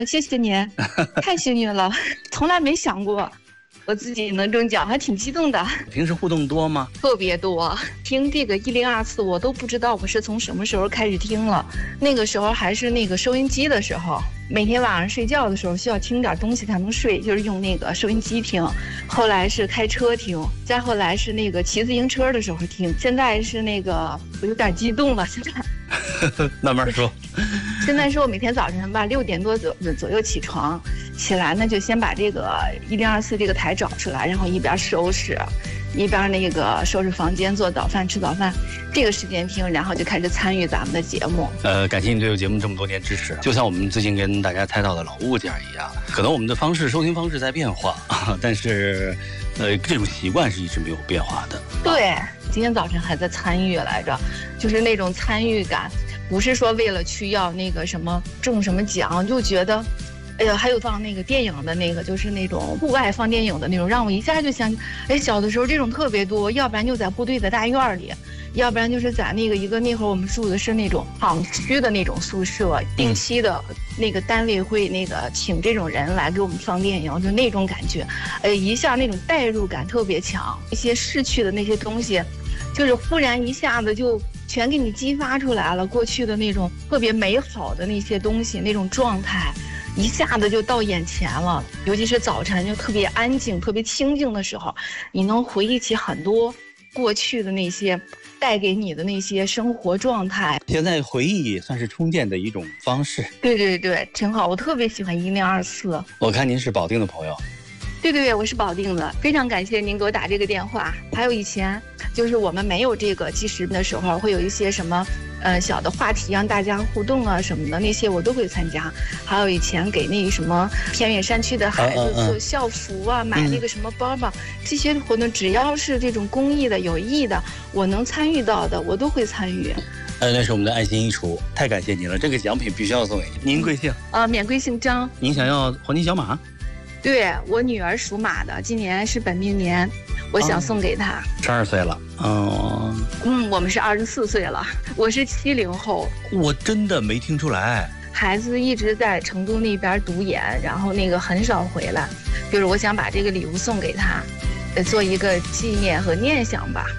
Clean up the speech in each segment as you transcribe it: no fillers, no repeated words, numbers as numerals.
谢谢您，太幸运了，从来没想过我自己能中奖，还挺激动的。 平时互动多吗？ 特别多，听这个1024我都不知道我是从什么时候开始听了。那个时候还是那个收音机的时候，每天晚上睡觉的时候需要听点东西才能睡，就是用那个收音机听。后来是开车听，再后来是那个骑自行车的时候听，现在是那个我有点激动了，现在。 慢慢说。 现在是我每天早晨吧6点多左右起床，起来呢就先把这个1024这个台找出来，然后一边收拾，一边那个收拾房间、做早饭、吃早饭，这个时间听，然后就开始参与咱们的节目。 感谢你对我节目这么多年支持。就像我们最近跟大家谈到的老物件一样，可能我们的收听方式在变化，但是这种习惯是一直没有变化的。 对，今天早晨还在参与来着，就是那种参与感，不是说为了去要那个什么中什么奖，就觉得哎呀，还有放那个电影的那个，就是那种户外放电影的那种，让我一下就想，哎，小的时候这种特别多，要不然就在部队的大院里，要不然就是在那个那会儿我们住的是那种厂区的那种宿舍，定期的那个单位会那个请这种人来给我们放电影，就那种感觉，一下那种代入感特别强，一些逝去的那些东西，就是忽然一下子就全给你激发出来了，过去的那种特别美好的那些东西，那种状态。一下子就到眼前了，尤其是早晨就特别安静、特别清静的时候，你能回忆起很多过去的那些带给你的那些生活状态。 现在回忆也算是充电的一种方式。 对对对，挺好，我特别喜欢1024。 我看您是保定的朋友。 对对对，我是保定的，非常感谢您给我打这个电话。还有以前就是我们没有这个计时的时候，会有一些什么小的话题让大家互动啊什么的，那些我都会参加。还有以前给那什么偏远山区的孩子做校服啊，买那个什么包包，这些活动只要是这种公益的、有益的，我能参与到的，我都会参与。 那是我们的爱心衣橱，太感谢您了，这个奖品必须要送给您。您贵姓？ 免贵姓张。 您想要黄金小马？ 对，我女儿属马的，今年是本命年，我想送给她。 12岁了。 我们是24岁了，我是70后。 我真的没听出来。 孩子一直在成都那边读研，然后那个很少回来，就是我想把这个礼物送给她，做一个纪念和念想吧。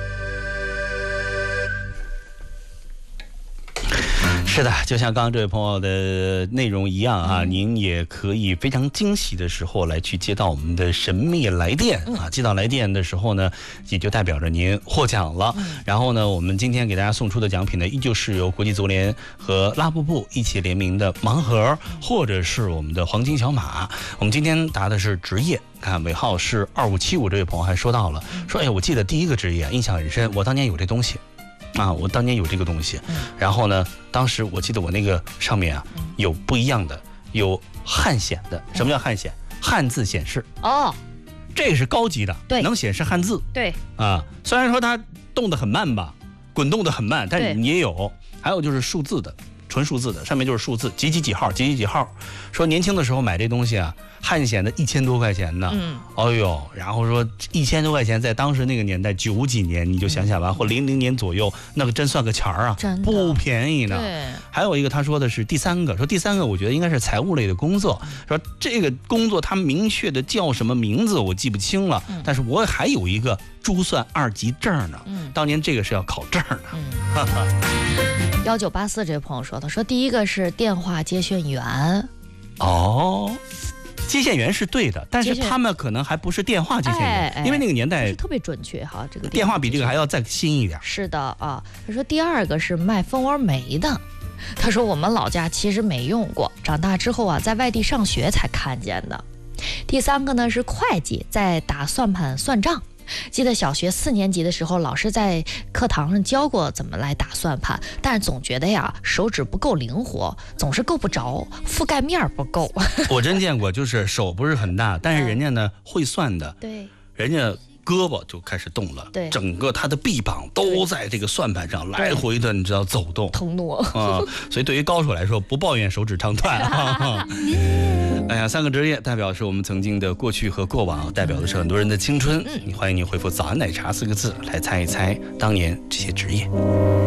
是的，就像刚刚这位朋友的内容一样啊，您也可以非常惊喜的时候来去接到我们的神秘来电啊，接到来电的时候呢，也就代表着您获奖了。然后呢，我们今天给大家送出的奖品呢，依旧是由国际足联和拉布布一起联名的盲盒，或者是我们的黄金小马。我们今天答的是职业。看尾号是2575，这位朋友还说到了，说哎，我记得第一个职业印象很深，我当年有这东西。我当年有这个东西，然后呢，当时我记得我那个上面啊有不一样的，有汉显的。什么叫汉显？汉字显示。这是高级的，对，能显示汉字。 对虽然说它动得很慢吧，滚动得很慢，但你也有。还有就是数字的，纯数字的，上面就是数字，几几几号，几几几号。说年轻的时候买这东西啊，汉显的1000多块钱呢，然后说1000多块钱，在当时那个年代90几年，你就想想吧，或00年左右，那个真算个钱儿啊，不便宜呢。还有一个他说的是第三个，我觉得应该是财务类的工作，说这个工作他明确的叫什么名字我记不清了，但是我还有一个珠算2级证呢，当年这个是要考证的。 1984这位朋友说的，说第一个是电话接线员。 接线员是对的，但是他们可能还不是电话接线员，因为那个年代特别准确哈，这个电话比这个还要再新一点。 是的啊，他说第二个是卖蜂窝煤的，他说我们老家其实没用过，长大之后啊，在外地上学才看见的。第三个呢是会计，在打算盘算账。记得小学4年级的时候，老师在课堂上教过怎么来打算盘，但是总觉得呀手指不够灵活，总是够不着，覆盖面不够。 我真见过，就是手不是很大，但是人家呢会算的， 对， 人家胳膊就开始动了， 对， 整个他的臂膀都在这个算盘上来回的，你知道走动、 腾挪所以对于高手来说，不抱怨手指长短哎呀，3个职业代表是我们曾经的过去和过往，代表的是很多人的青春。欢迎你回复早安奶茶4个字来猜一猜当年这些职业。